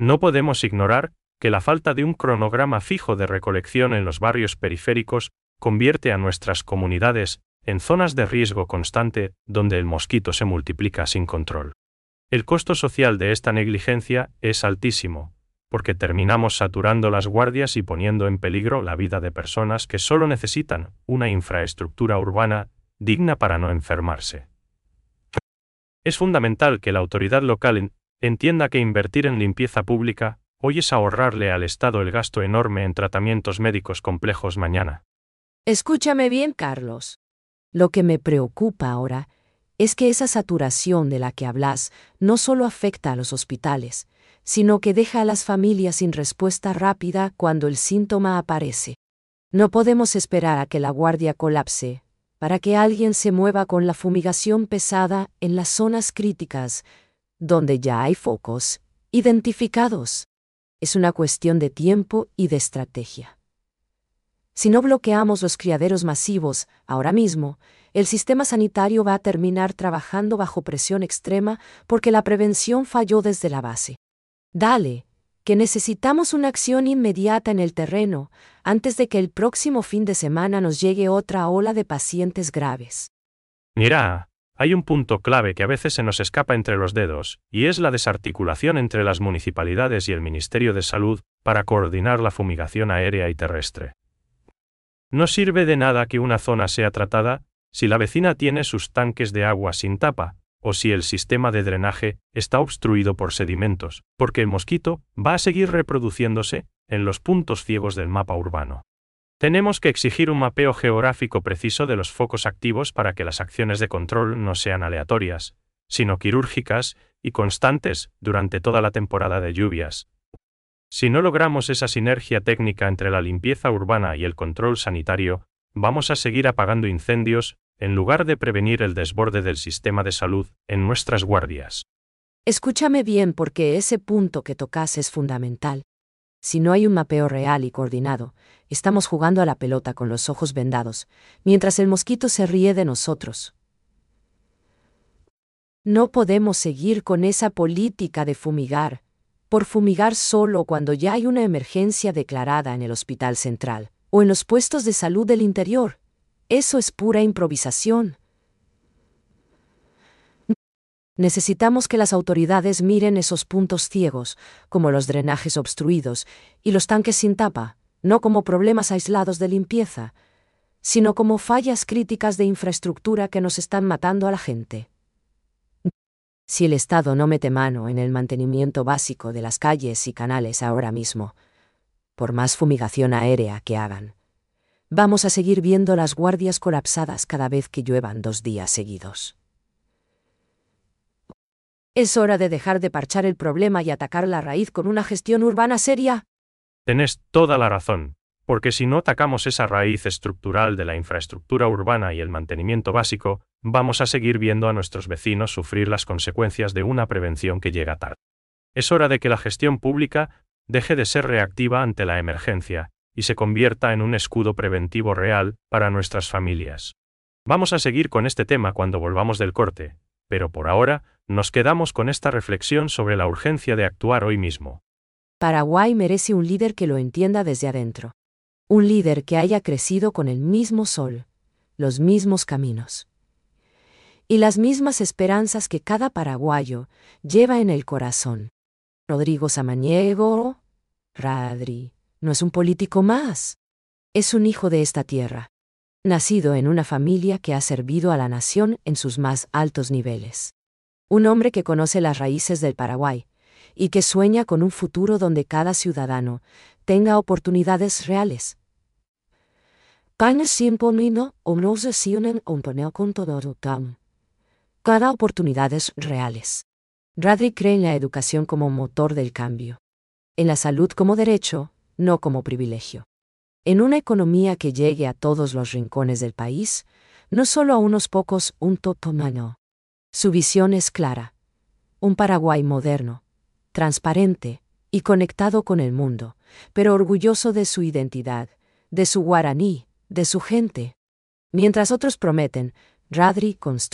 No podemos ignorar que la falta de un cronograma fijo de recolección en los barrios periféricos convierte a nuestras comunidades en zonas de riesgo constante donde el mosquito se multiplica sin control. El costo social de esta negligencia es altísimo, porque terminamos saturando las guardias y poniendo en peligro la vida de personas que solo necesitan una infraestructura urbana digna para no enfermarse. Es fundamental que la autoridad local entienda que invertir en limpieza pública hoy es ahorrarle al Estado el gasto enorme en tratamientos médicos complejos mañana. Escúchame bien, Carlos. Lo que me preocupa ahora es que esa saturación de la que hablas no solo afecta a los hospitales, sino que deja a las familias sin respuesta rápida cuando el síntoma aparece. No podemos esperar a que la guardia colapse para que alguien se mueva con la fumigación pesada en las zonas críticas, donde ya hay focos identificados. Es una cuestión de tiempo y de estrategia. Si no bloqueamos los criaderos masivos ahora mismo, el sistema sanitario va a terminar trabajando bajo presión extrema porque la prevención falló desde la base. Dale, que necesitamos una acción inmediata en el terreno antes de que el próximo fin de semana nos llegue otra ola de pacientes graves. Mira, hay un punto clave que a veces se nos escapa entre los dedos, y es la desarticulación entre las municipalidades y el Ministerio de Salud para coordinar la fumigación aérea y terrestre. No sirve de nada que una zona sea tratada si la vecina tiene sus tanques de agua sin tapa, o si el sistema de drenaje está obstruido por sedimentos, porque el mosquito va a seguir reproduciéndose en los puntos ciegos del mapa urbano. Tenemos que exigir un mapeo geográfico preciso de los focos activos para que las acciones de control no sean aleatorias, sino quirúrgicas y constantes durante toda la temporada de lluvias. Si no logramos esa sinergia técnica entre la limpieza urbana y el control sanitario, vamos a seguir apagando incendios en lugar de prevenir el desborde del sistema de salud en nuestras guardias. Escúchame bien porque ese punto que tocas es fundamental. Si no hay un mapeo real y coordinado, estamos jugando a la pelota con los ojos vendados, mientras el mosquito se ríe de nosotros. No podemos seguir con esa política de fumigar, por fumigar solo cuando ya hay una emergencia declarada en el hospital central, o en los puestos de salud del interior. Eso es pura improvisación. Necesitamos que las autoridades miren esos puntos ciegos, como los drenajes obstruidos y los tanques sin tapa, no como problemas aislados de limpieza, sino como fallas críticas de infraestructura que nos están matando a la gente. Si el Estado no mete mano en el mantenimiento básico de las calles y canales ahora mismo, por más fumigación aérea que hagan, vamos a seguir viendo las guardias colapsadas cada vez que lluevan 2 días seguidos. Es hora de dejar de parchar el problema y atacar la raíz con una gestión urbana seria. Tenés toda la razón, porque si no atacamos esa raíz estructural de la infraestructura urbana y el mantenimiento básico, vamos a seguir viendo a nuestros vecinos sufrir las consecuencias de una prevención que llega tarde. Es hora de que la gestión pública deje de ser reactiva ante la emergencia y se convierta en un escudo preventivo real para nuestras familias. Vamos a seguir con este tema cuando volvamos del corte, pero por ahora nos quedamos con esta reflexión sobre la urgencia de actuar hoy mismo. Paraguay merece un líder que lo entienda desde adentro. Un líder que haya crecido con el mismo sol, los mismos caminos y las mismas esperanzas que cada paraguayo lleva en el corazón. Rodrigo Samaniego, Radri, no es un político más. Es un hijo de esta tierra, nacido en una familia que ha servido a la nación en sus más altos niveles. Un hombre que conoce las raíces del Paraguay y que sueña con un futuro donde cada ciudadano tenga oportunidades reales. Cada oportunidades reales. Radri cree en la educación como motor del cambio. En la salud como derecho, no como privilegio. En una economía que llegue a todos los rincones del país, no solo a unos pocos, un totomano. Su visión es clara. Un Paraguay moderno, transparente y conectado con el mundo, pero orgulloso de su identidad, de su guaraní, de su gente. Mientras otros prometen, Radri construye